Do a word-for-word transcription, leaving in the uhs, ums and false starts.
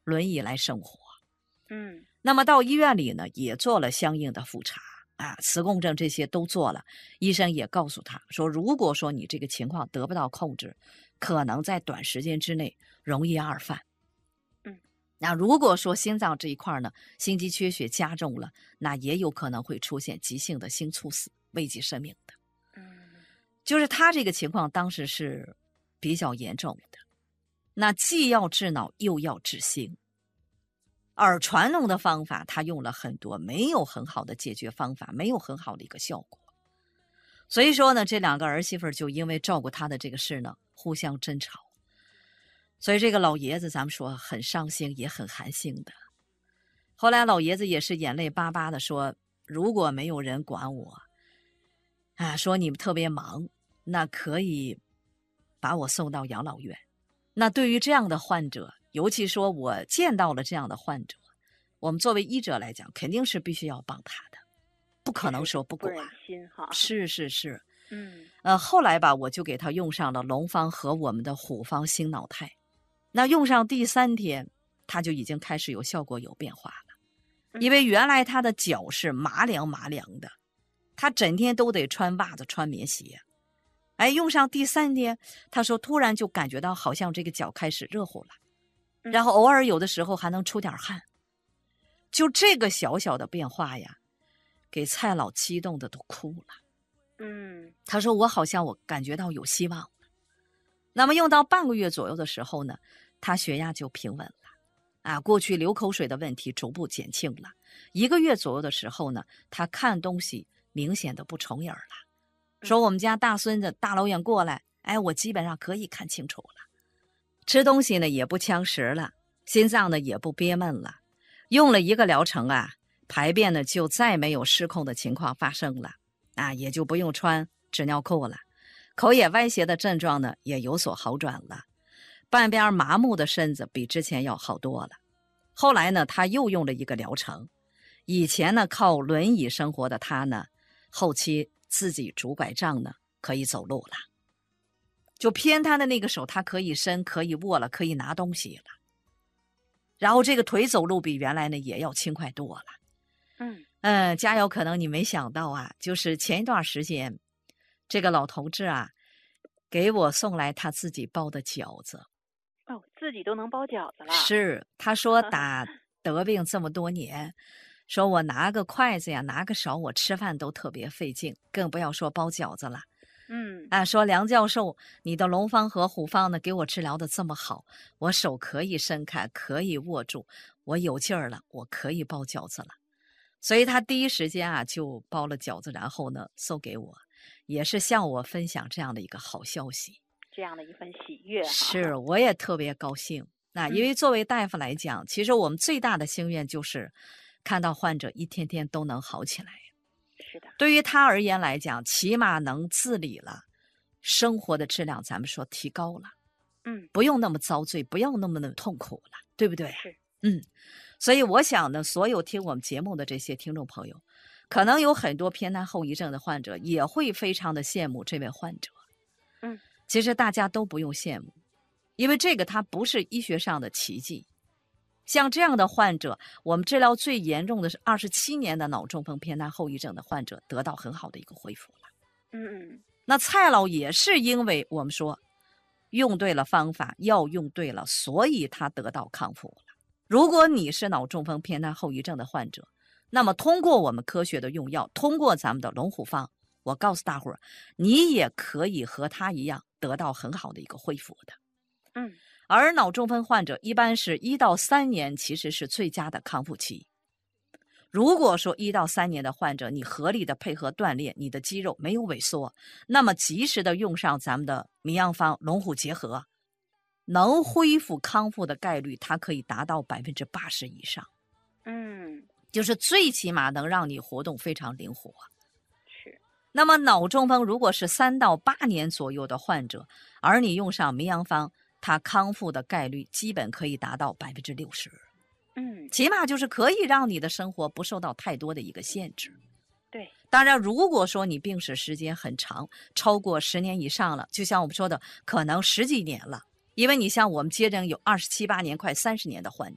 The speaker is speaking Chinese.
轮椅来生活。 嗯， 那么到医院里呢，也做了相应的复查啊，磁共振这些都做了。医生也告诉他说，如果说你这个情况得不到控制，可能在短时间之内容易二犯。 嗯， 那如果说心脏这一块呢，心肌缺血加重了，那也有可能会出现急性的心猝死，危及生命的。 嗯， 就是他这个情况当时是比较严重的，那既要治脑又要治心。而传统的方法他用了很多，没有很好的解决方法，没有很好的一个效果。所以说呢，这两个儿媳妇就因为照顾他的这个事呢，互相争吵。所以这个老爷子咱们说很伤心也很寒心的。后来老爷子也是眼泪巴巴的说，如果没有人管我啊，说你们特别忙，那可以把我送到养老院。那对于这样的患者，尤其说我见到了这样的患者，我们作为医者来讲，肯定是必须要帮他的，不可能说不管。 不忍心哈。 是是是， 嗯， 呃，后来吧，我就给他用上了龙方和我们的虎方心脑肽。那用上第三天，他就已经开始有效果有变化了。因为原来他的脚是麻凉麻凉的，他整天都得穿袜子穿棉鞋。哎，用上第三天，他说突然就感觉到好像这个脚开始热乎了，然后偶尔有的时候还能出点汗。就这个小小的变化呀，给蔡老激动的都哭了。 嗯， 他说我好像我感觉到有希望了。那么用到半个月左右的时候呢，他血压就平稳了。啊，过去流口水的问题逐步减轻了。一个月左右的时候呢，他看东西明显的不重影了。说我们家大孙子大老远过来，哎，我基本上可以看清楚了。吃东西呢也不呛食了，心脏呢也不憋闷了。用了一个疗程啊，排便呢就再没有失控的情况发生了。啊，也就不用穿纸尿裤了。口也歪斜的症状呢也有所好转了。半边麻木的身子比之前要好多了。后来呢，他又用了一个疗程。以前呢，靠轮椅生活的他呢，后期自己拄拐杖呢，可以走路了。就偏瘫的那个手，他可以伸，可以握了，可以拿东西了。然后这个腿走路比原来呢也要轻快多了。 嗯嗯，佳瑶，可能你没想到啊，就是前一段时间，这个老头子啊，给我送来他自己包的饺子。 哦，自己都能包饺子了。 是，他说打得病这么多年，说我拿个筷子呀，拿个勺，我吃饭都特别费劲，更不要说包饺子了。 嗯啊，说梁教授，你的龙方和虎方呢，给我治疗的这么好，我手可以伸开，可以握住，我有劲儿了，我可以包饺子了。所以他第一时间啊就包了饺子，然后呢送给我，也是向我分享这样的一个好消息。 这样的一份喜悦哈。 是，我也特别高兴。那因为作为大夫来讲，其实我们最大的心愿就是看到患者一天天都能好起来。 是的。 对于他而言来讲，起码能自理了，生活的质量咱们说提高了。 嗯， 不用那么遭罪，不要那么的痛苦了，对不对？ 是。 嗯，所以我想呢，所有听我们节目的这些听众朋友，可能有很多偏瘫后遗症的患者也会非常的羡慕这位患者。 嗯， 其实大家都不用羡慕，因为这个它不是医学上的奇迹。像这样的患者，我们治疗最严重的是二十七年的脑中风偏瘫后遗症的患者得到很好的一个恢复了。 嗯嗯， 那蔡老也是因为我们说用对了方法，药用对了，所以他得到康复了。如果你是脑中风偏瘫后遗症的患者，那么通过我们科学的用药，通过咱们的龙虎方，我告诉大伙儿，你也可以和他一样得到很好的一个恢复的。 嗯， 而脑中风患者一般是一到三年，其实是最佳的康复期。如果说一到三年的患者，你合理的配合锻炼，你的肌肉没有萎缩，那么及时的用上咱们的名药方龙虎结合，能恢复康复的概率，它可以达到百分之八十以上。 嗯， 就是最起码能让你活动非常灵活。 是。 那么脑中风如果是三到八年左右的患者，而你用上名药方，它康复的概率基本可以达到百分之六十。 嗯， 起码就是可以让你的生活不受到太多的一个限制。 对。 当然，如果说你病史时间很长，超过十年以上了，就像我们说的，可能十几年了。因为你像我们接诊有二十七八年、快三十年的患